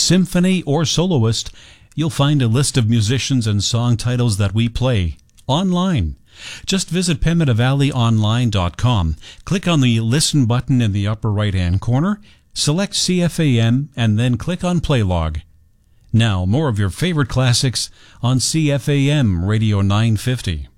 symphony, or soloist, you'll find a list of musicians and song titles that we play online. Just visit PymetaValleyOnline.com, click on the Listen button in the upper right-hand corner, select CFAM, and then click on Play Log. Now, more of your favorite classics on CFAM Radio 950.